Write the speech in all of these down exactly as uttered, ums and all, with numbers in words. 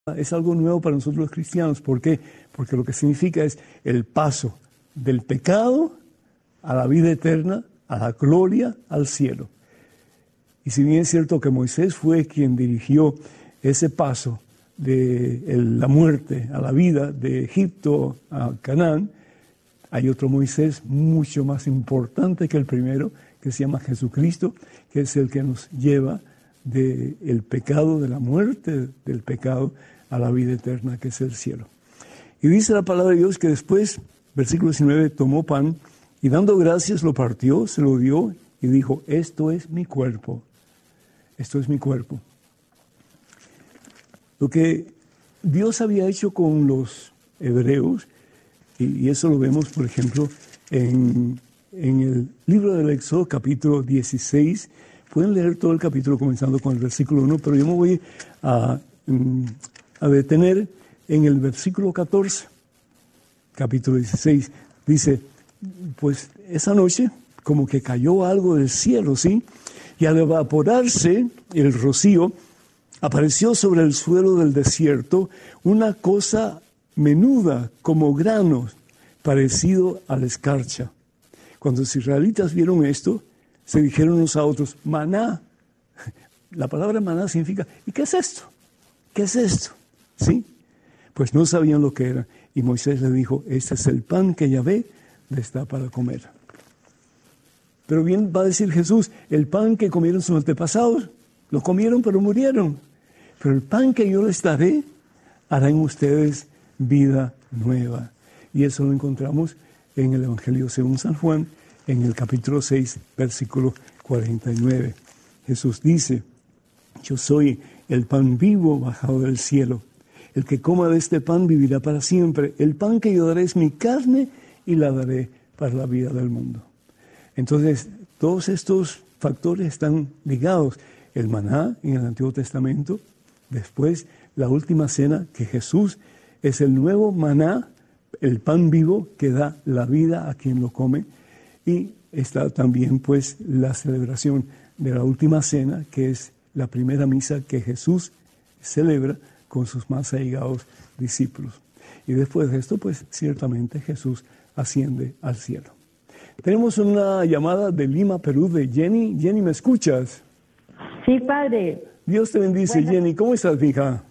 es algo nuevo para nosotros los cristianos. ¿Por qué? Porque lo que significa es el paso del pecado a la vida eterna, a la gloria, al cielo. Y si bien es cierto que Moisés fue quien dirigió ese paso de la muerte a la vida, de Egipto a Canaán, hay otro Moisés mucho más importante que el primero, que se llama Jesucristo, que es el que nos lleva del pecado, de la muerte del pecado, a la vida eterna, que es el cielo. Y dice la palabra de Dios que después, versículo diecinueve, tomó pan y dando gracias lo partió, se lo dio y dijo, esto es mi cuerpo, esto es mi cuerpo. Lo que Dios había hecho con los hebreos, y, y eso lo vemos, por ejemplo, en, en el libro del Éxodo, capítulo dieciséis, pueden leer todo el capítulo comenzando con el versículo uno, pero yo me voy a, a detener en el versículo catorce, capítulo dieciséis. Dice, pues esa noche como que cayó algo del cielo, ¿sí? Y al evaporarse el rocío, apareció sobre el suelo del desierto una cosa menuda como granos, parecido a la escarcha. Cuando los israelitas vieron esto, se dijeron unos a otros, maná. La palabra maná significa, ¿y qué es esto? ¿Qué es esto? ¿Sí? Pues no sabían lo que era. Y Moisés le dijo, este es el pan que Yahvé les da para comer. Pero bien va a decir Jesús, el pan que comieron sus antepasados, lo comieron pero murieron. Pero el pan que yo les daré, hará en ustedes vida nueva. Y eso lo encontramos en el Evangelio según San Juan, en el capítulo seis, versículo cuarenta y nueve. Jesús dice, yo soy el pan vivo bajado del cielo. El que coma de este pan vivirá para siempre. El pan que yo daré es mi carne y la daré para la vida del mundo. Entonces, todos estos factores están ligados. El maná en el Antiguo Testamento, después la última cena, que Jesús es el nuevo maná, el pan vivo que da la vida a quien lo come. Y está también pues la celebración de la última cena, que es la primera misa que Jesús celebra con sus más allegados discípulos. Y después de esto, pues ciertamente Jesús asciende al cielo. Tenemos una llamada de Lima, Perú, de Jenny. Jenny, ¿me escuchas? Sí, padre. Dios te bendice, bueno. Jenny. ¿Cómo estás, hija?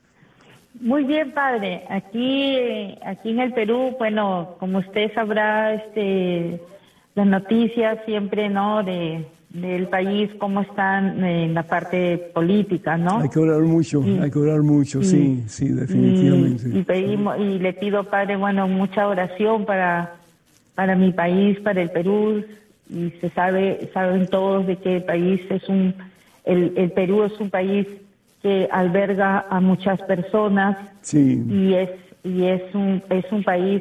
Muy bien, padre. Aquí, aquí en el Perú, bueno, como usted sabrá, este, las noticias siempre, ¿no?, de del país, cómo están en la parte política, ¿no? Hay que orar mucho, y, hay que orar mucho, y, sí, sí, definitivamente. Y, y pedimos, y le pido, padre, bueno, mucha oración para, para mi país, para el Perú, y se sabe, saben todos de que el país es un, el, el Perú es un país que alberga a muchas personas, sí. y es, y es un, es un país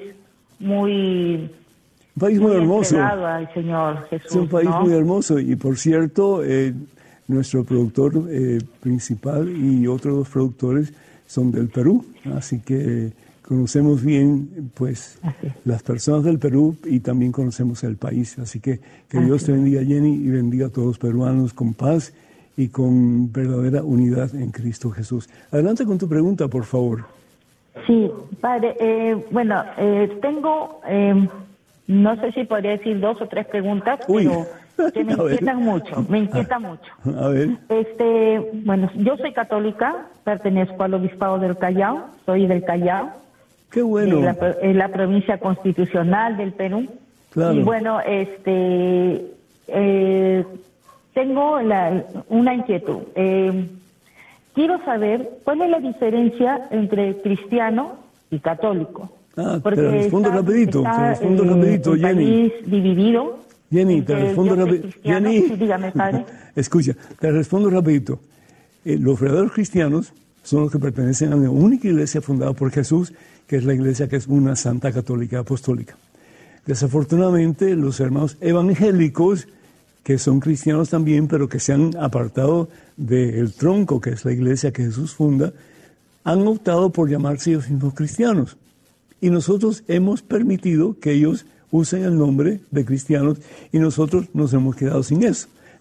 muy... Un país muy, muy hermoso. Al Señor Jesús, es un país ¿no? muy hermoso. Y por cierto, eh, nuestro productor eh, principal y otros dos productores son del Perú. Así que conocemos bien pues así. Las personas del Perú y también conocemos el país. Así que que así. Dios te bendiga, Jenny, y bendiga a todos los peruanos con paz y con verdadera unidad en Cristo Jesús. Adelante con tu pregunta, por favor. Sí, padre. Eh, bueno, eh, tengo... Eh, No sé si podría decir dos o tres preguntas, Uy. pero que me inquietan mucho, me inquieta mucho. A ver. Este, bueno, yo soy católica, pertenezco al Obispado del Callao, soy del Callao. Qué bueno. En la, en la provincia constitucional del Perú. Claro. Y bueno, este, eh, tengo la, una inquietud. Eh, quiero saber cuál es la diferencia entre cristiano y católico. Ah, te respondo está, rapidito, está, te respondo eh, rapidito, el Jenny. País dividido. Jenny, te respondo rapidito. Jenny, sí, dígame, padre. Escucha, te respondo rapidito. Eh, los verdaderos cristianos son los que pertenecen a una única iglesia fundada por Jesús, que es la iglesia que es una santa católica apostólica. Desafortunadamente, los hermanos evangélicos, que son cristianos también, pero que se han apartado del tronco, que es la iglesia que Jesús funda, han optado por llamarse ellos mismos cristianos. Y nosotros hemos permitido que ellos usen el nombre de cristianos y nosotros nos hemos quedado sin eso.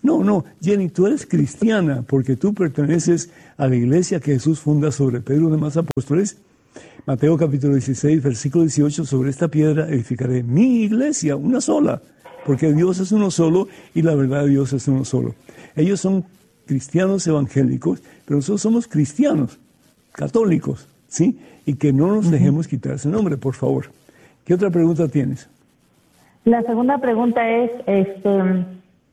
No, no, Jenny, tú eres cristiana porque tú perteneces a la iglesia que Jesús funda sobre Pedro y los demás apóstoles. Mateo capítulo dieciséis, versículo dieciocho, sobre esta piedra edificaré mi iglesia, una sola, porque Dios es uno solo y la verdad de Dios es uno solo. Ellos son cristianos evangélicos, pero nosotros somos cristianos, católicos, ¿sí? Y que no nos dejemos quitar ese nombre, por favor. ¿Qué otra pregunta tienes? La segunda pregunta es, este,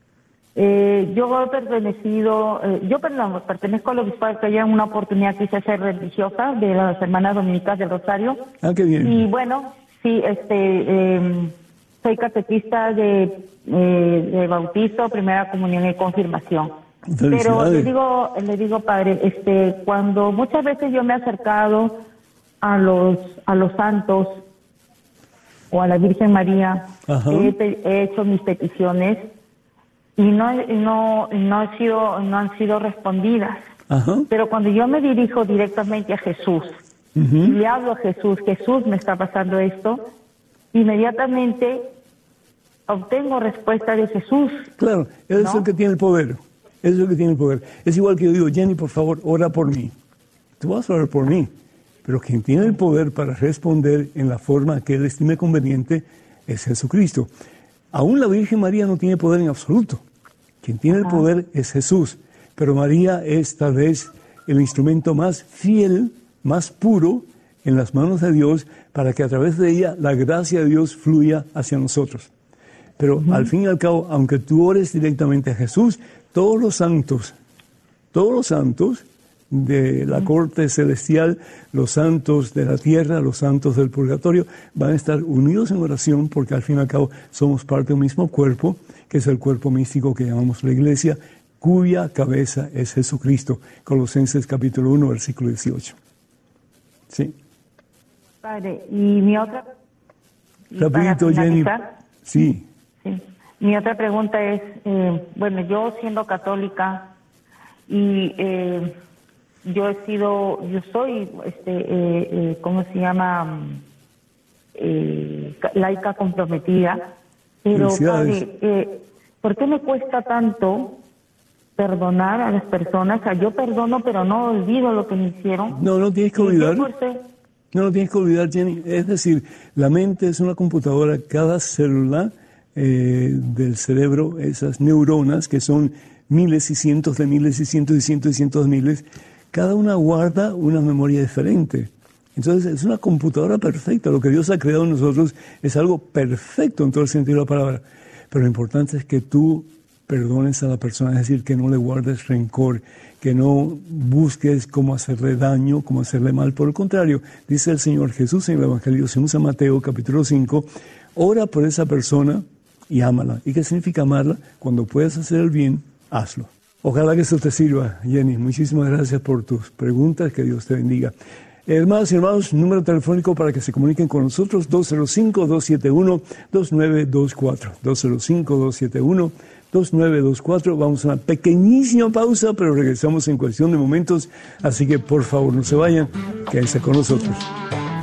eh, yo he pertenecido, eh, yo perdón, pertenezco al obispado que ya en una oportunidad quise ser religiosa de las hermanas dominicas del Rosario. Ah, qué bien. Y bueno, sí, este, eh, soy catequista de, eh, de bautizo, primera comunión y confirmación. Pero le digo, le digo, padre, este, cuando muchas veces yo me he acercado a los, a los santos o a la Virgen María, he, he hecho mis peticiones y no, no, no han sido, no han sido respondidas. Ajá. Pero cuando yo me dirijo directamente a Jesús, uh-huh, y le hablo a Jesús, Jesús, me está pasando esto, inmediatamente obtengo respuesta de Jesús. Claro, Él es el que tiene el poder. Eso es lo que tiene el poder. Es igual que yo digo, Jenny, por favor, ora por mí. Tú vas a orar por mí. Pero quien tiene el poder para responder en la forma que Él estime conveniente es Jesucristo. Aún la Virgen María no tiene poder en absoluto. Quien tiene el poder es Jesús. Pero María es tal vez el instrumento más fiel, más puro en las manos de Dios para que a través de ella la gracia de Dios fluya hacia nosotros. Pero uh-huh, al fin y al cabo, aunque tú ores directamente a Jesús, todos los santos, todos los santos de la corte celestial, los santos de la tierra, los santos del purgatorio, van a estar unidos en oración porque al fin y al cabo somos parte de un mismo cuerpo, que es el cuerpo místico que llamamos la iglesia, cuya cabeza es Jesucristo. Colosenses capítulo uno, versículo dieciocho. ¿Sí? Padre, y mi otra... Rapidito, Jenny. Sí. Sí. Mi otra pregunta es, eh, bueno, yo siendo católica y eh, yo he sido, yo soy, este, eh, eh, ¿cómo se llama? Eh, laica comprometida, pero padre, eh, ¿por qué me cuesta tanto perdonar a las personas? O sea, yo perdono, pero no olvido lo que me hicieron. No, no tienes que olvidar. No, no tienes que olvidar, Jenny. Es decir, la mente es una computadora, cada célula eh, del cerebro, esas neuronas que son miles y cientos de miles y cientos y cientos y cientos de miles, cada una guarda una memoria diferente. Entonces es una computadora perfecta. Lo que Dios ha creado en nosotros es algo perfecto en todo el sentido de la palabra. Pero lo importante es que tú perdones a la persona, es decir, que no le guardes rencor, que no busques cómo hacerle daño, cómo hacerle mal. Por el contrario, dice el Señor Jesús en el Evangelio según San Mateo, capítulo cinco, ora por esa persona y ámala. ¿Y qué significa amarla? Cuando puedas hacer el bien, hazlo. Ojalá que eso te sirva, Jenny. Muchísimas gracias por tus preguntas. Que Dios te bendiga. Hermanos y hermanos, número telefónico para que se comuniquen con nosotros, dos cero cinco, dos siete uno, dos nueve dos cuatro. dos cero cinco, dos siete uno, dos nueve dos cuatro. Vamos a una pequeñísima pausa, pero regresamos en cuestión de momentos. Así que, por favor, no se vayan. Quédense con nosotros.